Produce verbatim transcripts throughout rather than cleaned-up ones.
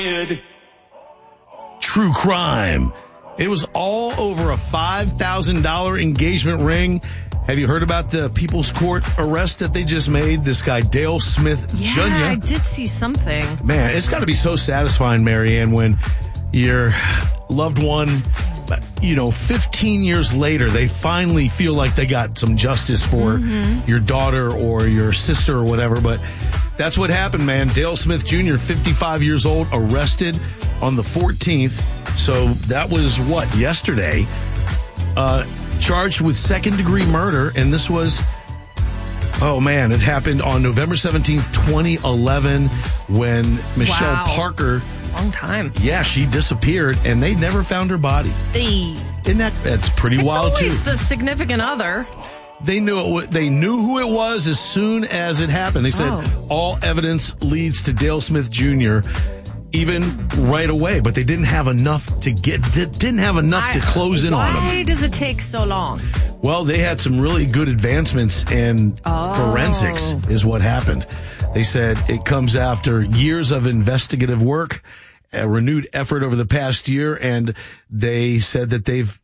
True crime. It was all over a five thousand dollars engagement ring. Have you heard about the People's Court arrest that they just made? This guy, Dale Smith yeah, Junior Yeah, I did see something. Man, it's got to be so satisfying, Marianne, when your loved one, you know, fifteen years later, they finally feel like they got some justice for mm-hmm. your daughter or your sister or whatever. But that's what happened, man. Dale Smith Junior, fifty-five years old, arrested on the fourteenth. So that was what, yesterday? Uh, charged with second-degree murder, and this was, oh, man, it happened on November seventeenth, twenty eleven, when Michelle wow. Parker... Long time. Yeah, she disappeared, and they never found her body. The, Isn't that, that's pretty it's wild, too. It's always the significant other. They knew it. They knew who it was as soon as it happened. They said oh. all evidence leads to Dale Smith Junior even right away, but they didn't have enough to get, didn't have enough I, to close in why on him. Why does it take so long? Well, they had some really good advancements in oh. forensics is what happened. They said it comes after years of investigative work, a renewed effort over the past year, and they said that they've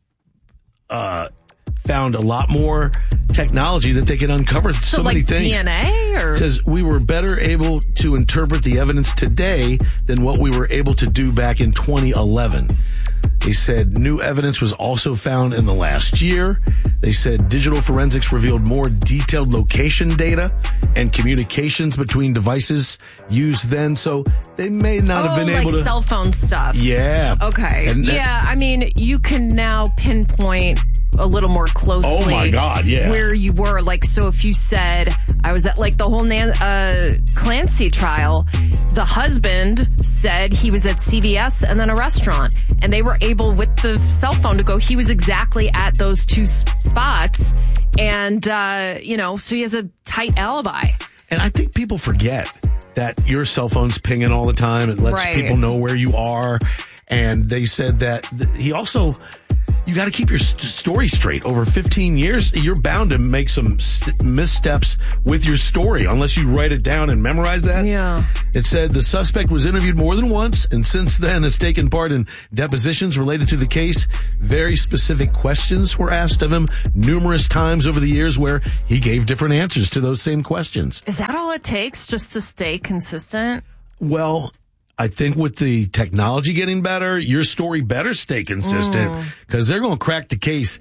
uh, found a lot more technology that they can uncover so, so many like things. D N A or? It says we were better able to interpret the evidence today than what we were able to do back in twenty eleven. They said new evidence was also found in the last year. They said digital forensics revealed more detailed location data and communications between devices used then. So they may not oh, have been like able to. Cell phone stuff. Yeah. Okay. And that, yeah. I mean, you can now pinpoint a little more closely. Oh my God. Yeah. Where you were. Like, so if you said I was at like the whole Nan- uh, Clancy trial, the husband said he was at C V S and then a restaurant, and they were able with the cell phone to go, he was exactly at those two s- spots. And, uh, you know, so he has a tight alibi. And I think people forget that your cell phone's pinging all the time. It lets right. people know where you are. And they said that th- he also, you got to keep your st- story straight. Over fifteen years, you're bound to make some st- missteps with your story unless you write it down and memorize that. Yeah. It said the suspect was interviewed more than once and since then has taken part in depositions related to the case. Very specific questions were asked of him numerous times over the years where he gave different answers to those same questions. Is that all it takes just to stay consistent? Well, I think with the technology getting better, your story better stay consistent because mm. they're going to crack the case.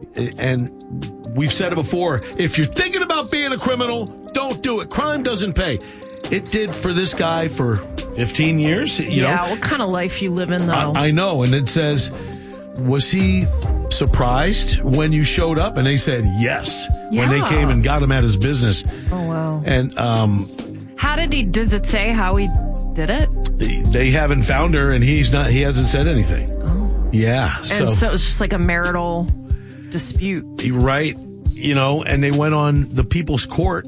And we've said it before. If you're thinking about being a criminal, don't do it. Crime doesn't pay. It did for this guy for fifteen years. You yeah, know? What kind of life you live in, though? I, I know. And it says, was he surprised when you showed up? And they said yes. Yeah. When they came and got him at his business. Oh, wow. And um, how did he, does it say how he did it? They haven't found her, and he's not. He hasn't said anything. Oh, yeah. And so, so it's just like a marital dispute, right? You know, and they went on the People's Court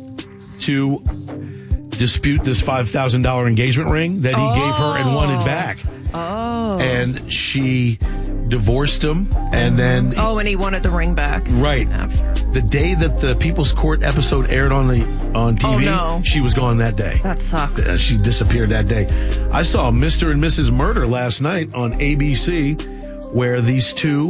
to dispute this five thousand dollars engagement ring that he oh. gave her and wanted back. Oh, and she divorced him, and then oh, and he wanted the ring back. Right after the day that the People's Court episode aired on the on T V, oh, no. she was gone that day. That sucks. Uh, she disappeared that day. I saw Mister and Missus Murder last night on A B C, where these two,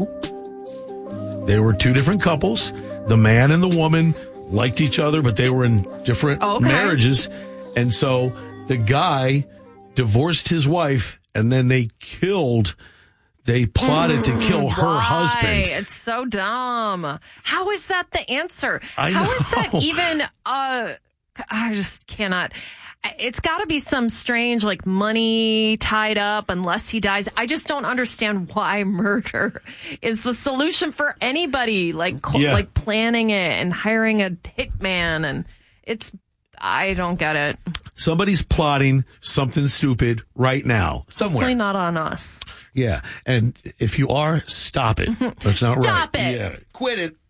they were two different couples. The man and the woman liked each other, but they were in different okay. marriages, and so the guy divorced his wife, and then they killed. They plotted to kill her Why? husband. It's so dumb. How is that the answer? I How know. is that even, uh, I just cannot. It's got to be some strange, like, money tied up unless he dies. I just don't understand why murder is the solution for anybody, like, Yeah. like planning it and hiring a hitman. And it's, I don't get it. Somebody's plotting something stupid right now, somewhere. Hopefully not on us. Yeah. And if you are, stop it. That's not right. Stop it. Yeah. Quit it.